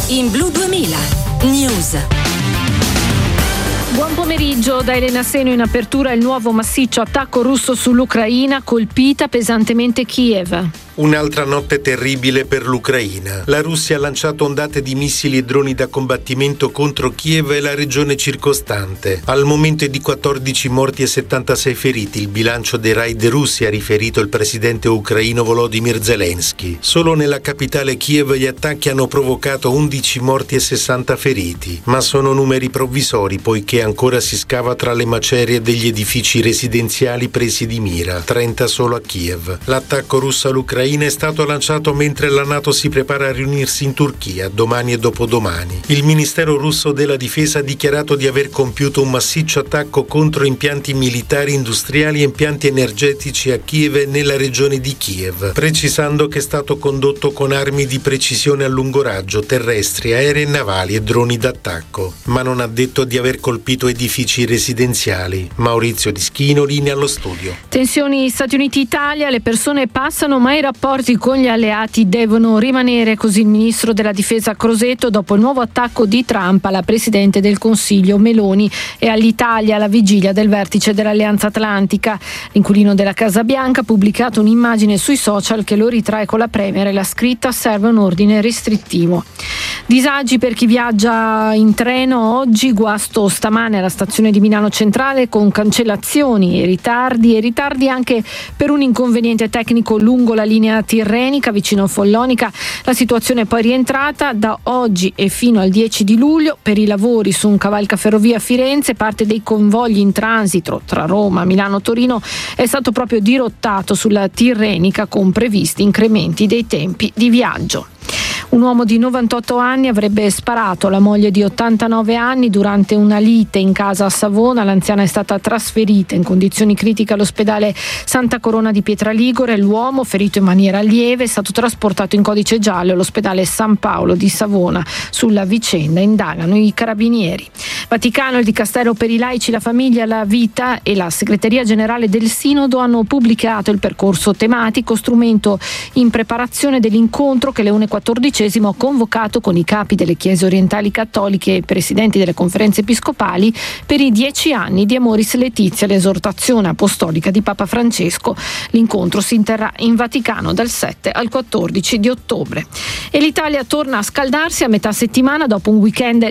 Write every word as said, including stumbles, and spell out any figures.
in Blu duemila News. Buon pomeriggio da Elena Seno. In apertura il nuovo massiccio attacco russo sull'Ucraina, colpita pesantemente Kiev. Un'altra notte terribile per l'Ucraina. La Russia ha lanciato ondate di missili e droni da combattimento contro Kiev e la regione circostante. Al momento è di quattordici morti e settantasei feriti il bilancio dei raid russi, ha riferito il presidente ucraino Volodymyr Zelensky. Solo nella capitale Kiev gli attacchi hanno provocato undici morti e sessanta feriti, ma sono numeri provvisori poiché ancora si scava tra le macerie degli edifici residenziali presi di mira, trenta solo a Kiev. L'attacco russo all'Ucraina è stato lanciato mentre la NATO si prepara a riunirsi in Turchia domani e dopodomani. Il Ministero russo della Difesa ha dichiarato di aver compiuto un massiccio attacco contro impianti militari, industriali e impianti energetici a Kiev e nella regione di Kiev, precisando che è stato condotto con armi di precisione a lungo raggio, terrestri, aerei e navali e droni d'attacco, ma non ha detto di aver colpito edifici residenziali. Maurizio Dischino, linea allo studio. Tensioni Stati Uniti-Italia, le persone passano ma i rapporti con gli alleati devono rimanere, così il ministro della difesa Crosetto dopo il nuovo attacco di Trump alla presidente del Consiglio Meloni e all'Italia alla vigilia del vertice dell'Alleanza Atlantica. L'inquilino della Casa Bianca ha pubblicato un'immagine sui social che lo ritrae con la premier e la scritta: serve un ordine restrittivo. Disagi per chi viaggia in treno oggi, guasto stamane alla stazione di Milano Centrale con cancellazioni e ritardi e ritardi anche per un inconveniente tecnico lungo la linea tirrenica vicino a Follonica. La situazione è poi rientrata da oggi e fino al dieci di luglio per i lavori su un cavalcaferrovia a Firenze. Parte dei convogli in transito tra Roma, Milano, Torino è stato proprio dirottato sulla tirrenica con previsti incrementi dei tempi di viaggio. Un uomo di novantotto anni avrebbe sparato alla moglie di ottantanove anni durante una lite in casa a Savona. L'anziana è stata trasferita in condizioni critiche all'ospedale Santa Corona di Pietraligure. L'uomo, ferito in maniera lieve, è stato trasportato in codice giallo all'ospedale San Paolo di Savona. Sulla vicenda indagano i carabinieri. Vaticano, il Dicastero per i laici, la famiglia, la vita e la segreteria generale del Sinodo hanno pubblicato il percorso tematico, strumento in preparazione dell'incontro che Leone quattordicesimo ha convocato con i capi delle chiese orientali cattoliche e i presidenti delle conferenze episcopali per i dieci anni di Amoris Laetitia, l'esortazione apostolica di Papa Francesco. L'incontro si interrà in Vaticano dal sette al quattordici di ottobre. E l'Italia torna a scaldarsi a metà settimana dopo un weekend